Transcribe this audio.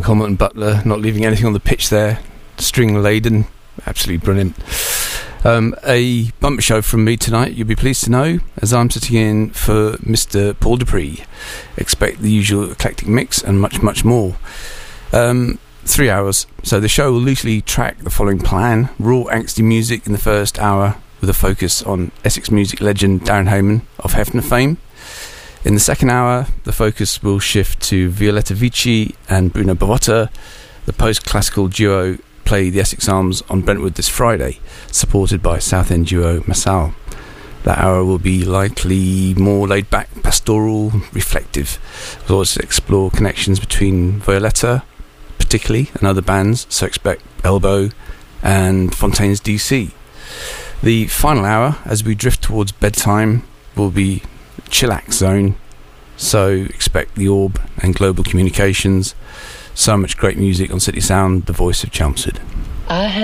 McCormack and Butler, not leaving anything on the pitch there. String laden, absolutely brilliant. A bumper show from me tonight, you'll be pleased to know, as I'm sitting in for Mr. Paul Dupree. Expect the usual eclectic mix and much, much more. 3 hours, so the show will loosely track the following plan: raw angsty music in the first hour with a focus on Essex music legend Darren Hayman of Hefner fame. In the second hour, the focus will shift to Violetta Vici and Bruno Bavotta. The post-classical duo play the Essex Arms on Brentwood this Friday, supported by Southend duo Massal. That hour will be likely more laid-back, pastoral, reflective. We'll also explore connections between Violetta, particularly, and other bands, so expect Elbow and Fontaine's DC. The final hour, as we drift towards bedtime, will be chillax zone, so expect the Orb and Global Communications. So much great music on City Sound, the voice of Chelmsford.